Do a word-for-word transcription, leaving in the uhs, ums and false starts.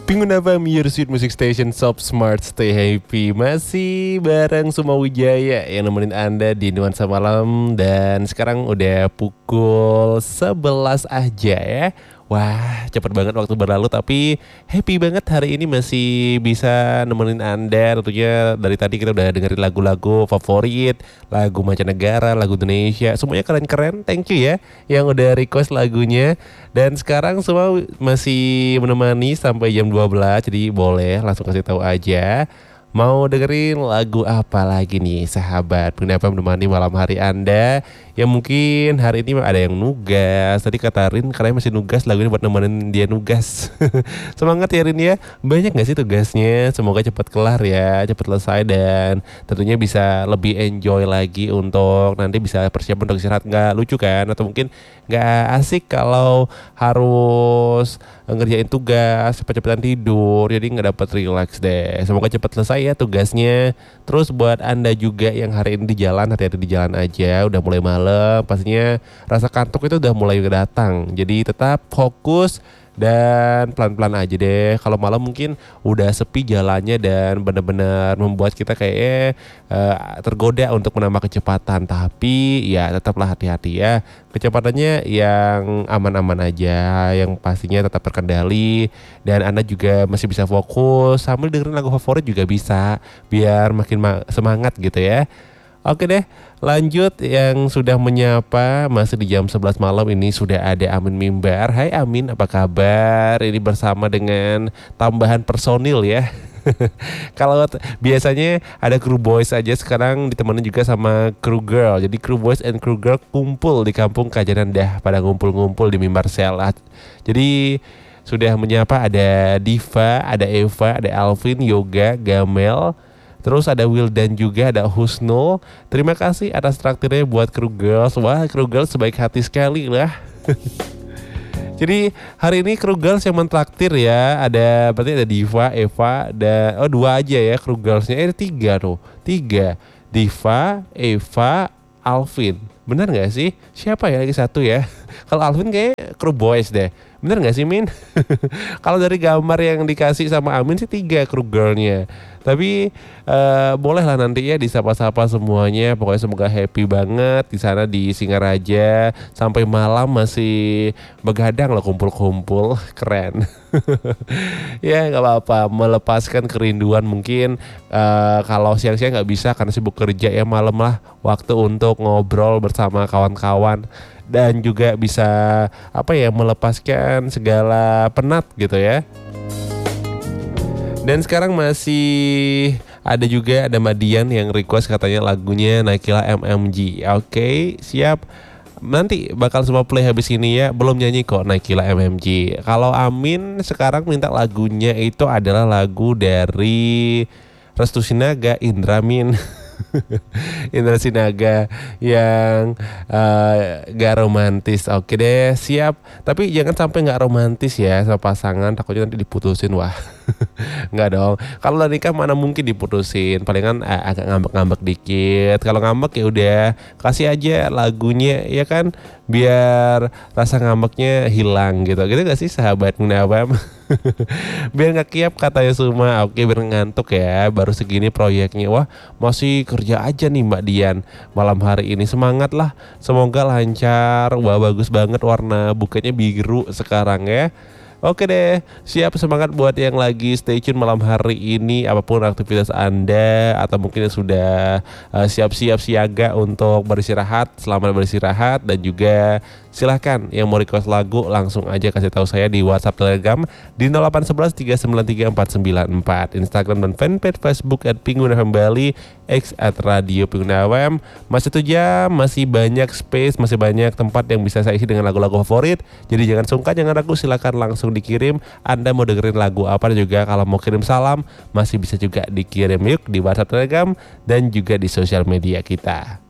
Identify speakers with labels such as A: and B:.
A: Pengguna F M, your sweet music station, Sob Smart, stay happy. Masih bareng Suma Wijaya yang nemenin Anda di Nuansa Malam. Dan sekarang udah pukul sebelas aja ya. Wah, cepet banget waktu berlalu, tapi happy banget hari ini masih bisa nemenin Anda. Tentunya dari tadi kita udah dengerin lagu-lagu favorit, lagu mancanegara, lagu Indonesia, semuanya keren-keren. Thank you ya yang udah request lagunya. Dan sekarang semua masih menemani sampai jam dua belas, jadi boleh langsung kasih tahu aja mau dengerin lagu apa lagi nih sahabat. Kenapa menemani malam hari Anda yang mungkin hari ini ada yang nugas. Tadi kata Rin katanya masih nugas, lagu ini buat nemenin dia nugas. Semangat ya Rin ya. Banyak gak sih tugasnya? Semoga cepat kelar ya, cepat selesai, dan tentunya bisa lebih enjoy lagi untuk nanti bisa persiapan untuk istirahat. Gak lucu kan? Atau mungkin gak asik kalau harus ngerjain tugas, cepet-cepetan tidur, jadi gak dapat relax deh. Semoga cepat selesai ya tugasnya. Terus buat Anda juga yang hari ini di jalan, hati-hati di jalan aja. Udah mulai malam, pastinya rasa kantuk itu udah mulai datang. Jadi tetap fokus dan pelan-pelan aja deh. Kalau malam mungkin udah sepi jalannya dan benar-benar membuat kita kayaknya uh, tergoda untuk menambah kecepatan. Tapi ya tetaplah hati-hati ya. Kecepatannya yang aman-aman aja, yang pastinya tetap terkendali, dan Anda juga masih bisa fokus sambil dengerin lagu favorit juga bisa, biar makin ma- semangat gitu ya. Oke deh, lanjut yang sudah menyapa masih di jam sebelas malam ini sudah ada Amin Mimbar. Hai Amin, apa kabar? Ini bersama dengan tambahan personil ya. Kalau t- biasanya ada crew boys aja, sekarang ditemani juga sama crew girl. Jadi crew boys and crew girl kumpul di kampung Kajanan dah, pada ngumpul-ngumpul di Mimbar Selat. Jadi sudah menyapa ada Diva, ada Eva, ada Alvin, Yoga, Gamel. Terus ada Wildan juga, ada Husnul. Terima kasih atas traktirnya buat crew girls. Wah, crew girls sebaik hati sekali lah. Jadi hari ini crew girls yang mentraktir ya. Ada berarti ada Diva, Eva, dan oh dua aja ya crew girlsnya. Eh tiga tuh, tiga. Diva, Eva, Alvin. Bener nggak sih? Siapa ya lagi satu ya? Kalau Alvin kayak crew boys deh. Bener nggak sih Min? Kalau dari gambar yang dikasih sama Amin sih tiga crew girlnya. Tapi uh, bolehlah nanti ya disapa-sapa semuanya. Pokoknya semoga happy banget di sana di Singaraja. Sampai malam masih begadang loh, kumpul-kumpul. Keren. Ya nggak apa-apa, melepaskan kerinduan mungkin. Uh, kalau siang-siang nggak bisa karena sibuk kerja ya, malam lah waktu untuk ngobrol bersama kawan-kawan. Dan juga bisa apa ya, melepaskan segala penat gitu ya. Dan sekarang masih ada juga ada Madian yang request katanya lagunya Naikila M M G. Oke, siap. Nanti bakal semua play habis ini ya. Belum nyanyi kok Naikila M M G. Kalau Amin sekarang minta lagunya itu adalah lagu dari Restu Sinaga, Indramin. Indra Sinaga yang uh, gak romantis. Oke deh, siap. Tapi jangan sampai gak romantis ya sama pasangan, takutnya nanti diputusin. Wah, nggak dong. Kalau udah nikah mana mungkin diputusin. Palingan uh, agak ngambek-ngambek dikit. Kalau ngambek ya udah kasih aja lagunya ya kan, biar rasa ngambeknya hilang gitu. Gitu gak sih sahabat Munawam? Biar gak kiap katanya Suma. Oke, biar ngantuk ya. Baru segini proyeknya. Wah, masih kerja aja nih Mbak Dian malam hari ini. Semangat lah, semoga lancar. Wah, bagus banget warna buketnya biru sekarang ya. Oke deh, siap, semangat buat yang lagi stay tune malam hari ini. Apapun aktivitas Anda, atau mungkin sudah uh, siap-siap siaga untuk beristirahat, selamat beristirahat. Dan juga silahkan yang mau request lagu langsung aja kasih tahu saya di WhatsApp Telegram di nol delapan satu satu tiga sembilan tiga empat sembilan empat, Instagram dan fanpage Facebook at Pengguna F M Bali, X at Radio Pengguna F M. Masih satu jam, masih banyak space, masih banyak tempat yang bisa saya isi dengan lagu-lagu favorit. Jadi jangan sungkan, jangan ragu, silakan langsung dikirim Anda mau dengerin lagu apa. Dan juga kalau mau kirim salam masih bisa juga dikirim yuk di WhatsApp Telegram dan juga di sosial media kita.